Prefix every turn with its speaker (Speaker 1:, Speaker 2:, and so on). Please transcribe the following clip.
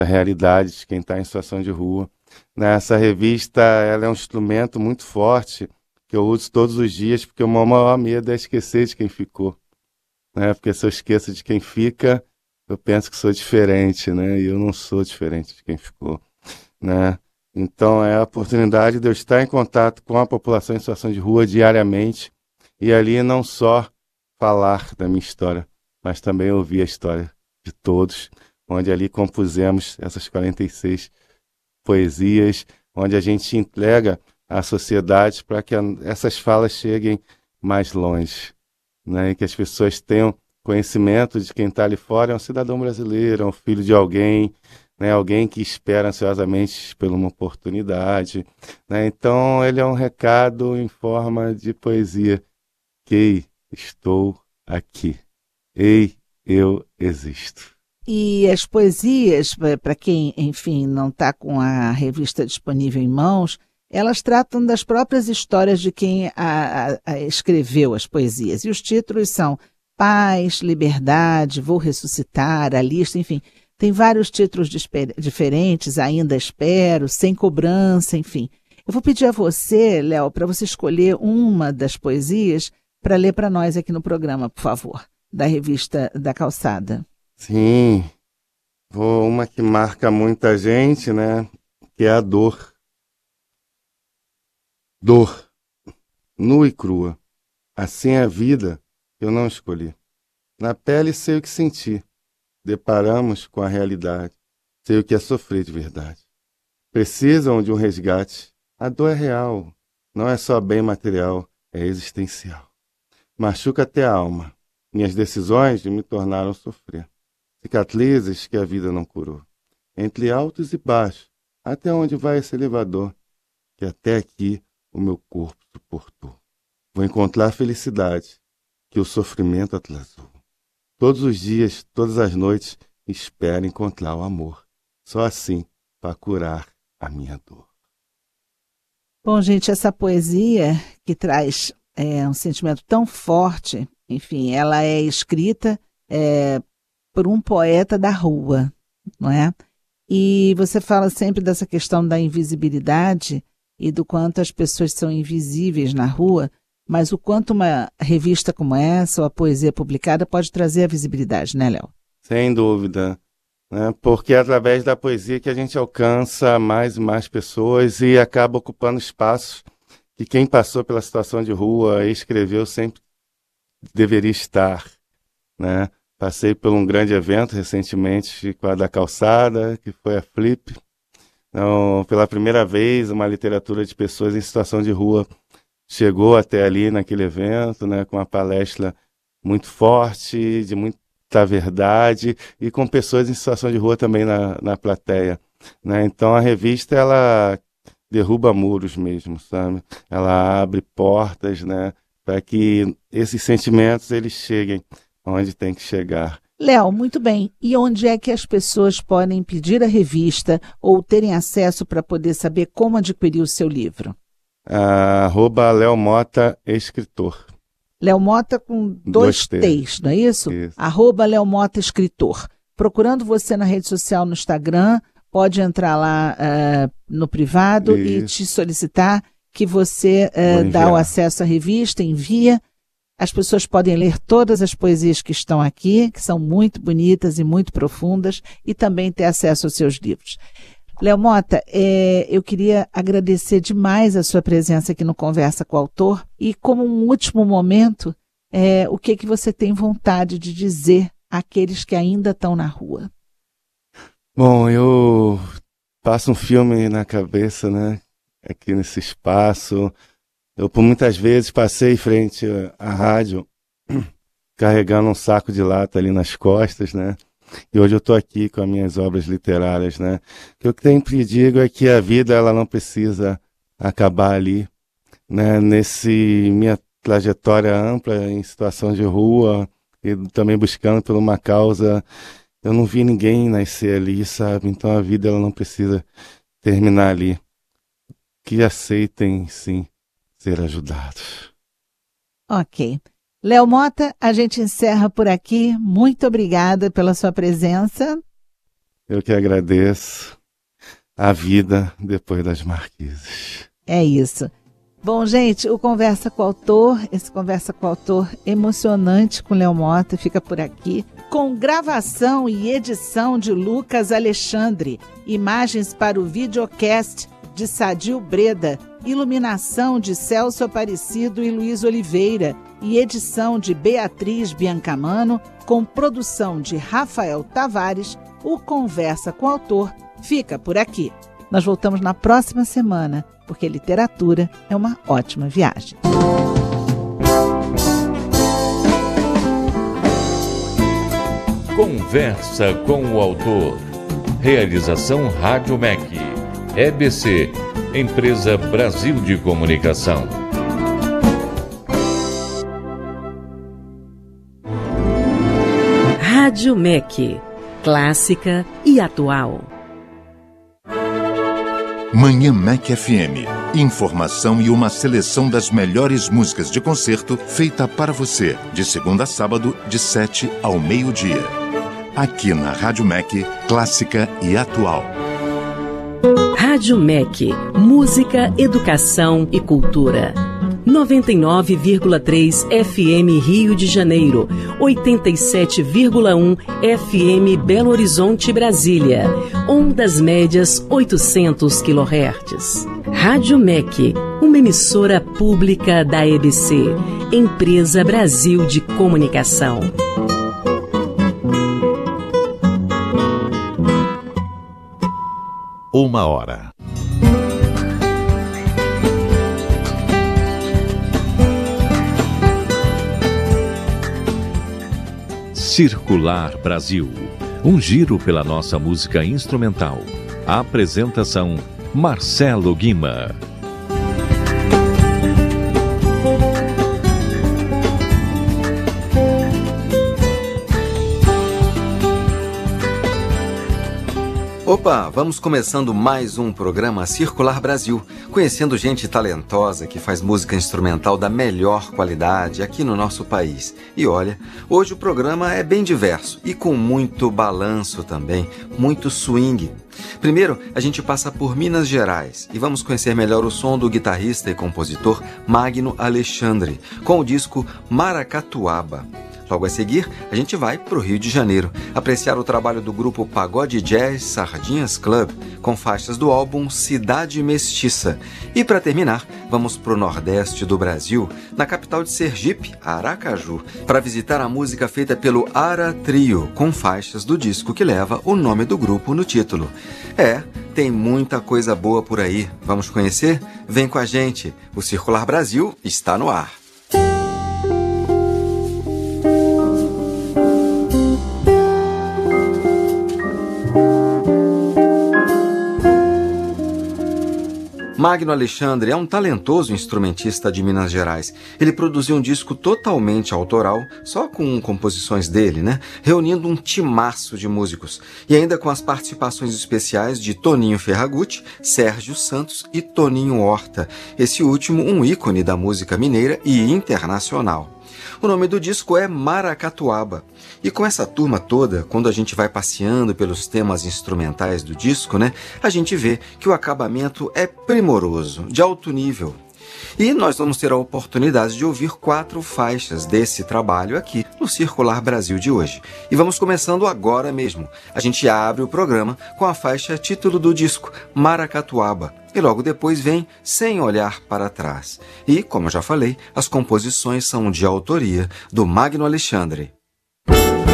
Speaker 1: da realidade de quem está em situação de rua. Essa revista, ela é um instrumento muito forte que eu uso todos os dias, porque o meu maior medo é esquecer de quem ficou, né? Porque se eu esqueço de quem fica, eu penso que sou diferente, né? E eu não sou diferente de quem ficou, né? Então é a oportunidade de eu estar em contato com a população em situação de rua diariamente e ali não só falar da minha história, mas também ouvir a história de todos, onde ali compusemos essas 46 poesias, onde a gente entrega à sociedade para que essas falas cheguem mais longe, né? E que as pessoas tenham conhecimento de quem está ali fora é um cidadão brasileiro, é um filho de alguém, né? Alguém que espera ansiosamente por uma oportunidade, né? Então ele é um recado em forma de poesia. Ei, estou aqui. Ei, eu existo.
Speaker 2: E as poesias, para quem, enfim, não está com a revista disponível em mãos, elas tratam das próprias histórias de quem escreveu as poesias. E os títulos são Paz, Liberdade, Vou Ressuscitar, A Lista, enfim. Tem vários títulos diferentes, Ainda Espero, Sem Cobrança, enfim. Eu vou pedir a você, Léo, para você escolher uma das poesias para ler para nós aqui no programa, por favor, da revista da Calçada.
Speaker 1: Sim, vou uma que marca muita gente, né? Que é a dor. Dor, nua e crua. Assim é a vida que eu não escolhi. Na pele sei o que senti. Deparamos com a realidade. Sei o que é sofrer de verdade. Precisam de um resgate. A dor é real. Não é só bem material, é existencial. Machuca até a alma. Minhas decisões me tornaram sofrer. Cicatrizes que a vida não curou. Entre altos e baixos, até onde vai esse elevador, que até aqui o meu corpo suportou. Vou encontrar felicidade, que o sofrimento atrasou. Todos os dias, todas as noites, espero encontrar o amor. Só assim, para curar a minha dor.
Speaker 2: Bom, gente, essa poesia que traz um sentimento tão forte, enfim, ela é escrita por um poeta da rua, não é? E você fala sempre dessa questão da invisibilidade e do quanto as pessoas são invisíveis na rua, mas o quanto uma revista como essa, ou a poesia publicada, pode trazer a visibilidade, né, Léo?
Speaker 1: Sem dúvida, né? Porque é através da poesia que a gente alcança mais e mais pessoas e acaba ocupando espaços que quem passou pela situação de rua e escreveu sempre deveria estar, né? Passei por um grande evento recentemente com a da Calçada, que foi a Flip. Então, pela primeira vez, uma literatura de pessoas em situação de rua chegou até ali naquele evento, né, com uma palestra muito forte, de muita verdade, e com pessoas em situação de rua também na plateia, né? Então a revista, ela derruba muros mesmo, sabe? Ela abre portas, né, para que esses sentimentos eles cheguem onde tem que chegar.
Speaker 2: Léo, muito bem. E onde é que as pessoas podem pedir a revista ou terem acesso para poder saber como adquirir o seu livro?
Speaker 1: @Léo Mota Escritor.
Speaker 2: Léo Mota com dois T's, não é isso? @Léo Mota Escritor. Procurando você na rede social, no Instagram, pode entrar lá no privado e te solicitar que você dá o acesso à revista, envia. As pessoas podem ler todas as poesias que estão aqui, que são muito bonitas e muito profundas, e também ter acesso aos seus livros. Léo Mota, eu queria agradecer demais a sua presença aqui no Conversa com o Autor e, como um último momento, o que você tem vontade de dizer àqueles que ainda estão na rua?
Speaker 1: Bom, eu passo um filme na cabeça, né? Aqui nesse espaço. Eu, por muitas vezes, passei em frente à rádio, carregando um saco de lata ali nas costas, né? E hoje eu estou aqui com as minhas obras literárias, né? O que eu sempre digo é que a vida, ela não precisa acabar ali, né? Minha trajetória ampla em situação de rua e também buscando por uma causa, eu não vi ninguém nascer ali, sabe? Então a vida, ela não precisa terminar ali. Que aceitem, sim, ser ajudados.
Speaker 2: Ok. Léo Mota, a gente encerra por aqui. Muito obrigada pela sua presença.
Speaker 1: Eu que agradeço a vida depois das Marquises.
Speaker 2: É isso. Bom, gente, o Conversa com o Autor, esse Conversa com o Autor emocionante com Léo Mota, fica por aqui, com gravação e edição de Lucas Alexandre, imagens para o videocast de Sadil Breda, iluminação de Celso Aparecido e Luiz Oliveira e edição de Beatriz Biancamano, com produção de Rafael Tavares. O Conversa com o Autor fica por aqui. Nós voltamos na próxima semana, porque literatura é uma ótima viagem.
Speaker 3: Conversa com o Autor. Realização Rádio MEC. EBC, Empresa Brasil de Comunicação.
Speaker 4: Rádio MEC. Clássica e atual.
Speaker 5: Manhã MEC FM. Informação e uma seleção das melhores músicas de concerto feita para você, de segunda a sábado, de 7 ao meio-dia. Aqui na Rádio MEC, clássica e atual.
Speaker 4: Rádio MEC, música, educação e cultura. 99,3 FM Rio de Janeiro, 87,1 FM Belo Horizonte, Brasília, ondas médias 800 kHz. Rádio MEC, uma emissora pública da EBC, Empresa Brasil de Comunicação.
Speaker 6: Uma hora. Circular Brasil. Um giro pela nossa música instrumental. A apresentação: Marcelo Guima.
Speaker 7: Opa, vamos começando mais um programa Circular Brasil, conhecendo gente talentosa que faz música instrumental da melhor qualidade aqui no nosso país. E olha, hoje o programa é bem diverso e com muito balanço também, muito swing. Primeiro, a gente passa por Minas Gerais e vamos conhecer melhor o som do guitarrista e compositor Magno Alexandre, com o disco Maracatuaba. Logo a seguir, a gente vai para o Rio de Janeiro, apreciar o trabalho do grupo Pagode Jazz Sardinhas Club, com faixas do álbum Cidade Mestiça. E para terminar, vamos para o Nordeste do Brasil, na capital de Sergipe, Aracaju, para visitar a música feita pelo Ara Trio, com faixas do disco que leva o nome do grupo no título. Tem muita coisa boa por aí. Vamos conhecer? Vem com a gente. O Circular Brasil está no ar. Magno Alexandre é um talentoso instrumentista de Minas Gerais. Ele produziu um disco totalmente autoral, só com composições dele, reunindo um timaço de músicos. E ainda com as participações especiais de Toninho Ferragutti, Sérgio Santos e Toninho Horta. Esse último um ícone da música mineira e internacional. O nome do disco é Maracatuaba. E com essa turma toda, quando a gente vai passeando pelos temas instrumentais do disco, a gente vê que o acabamento é primoroso, de alto nível. E nós vamos ter a oportunidade de ouvir 4 faixas desse trabalho aqui no Circular Brasil de hoje. E vamos começando agora mesmo. A gente abre o programa com a faixa título do disco, Maracatuaba. E logo depois vem Sem Olhar para Trás. E, como eu já falei, as composições são de autoria do Magno Alexandre.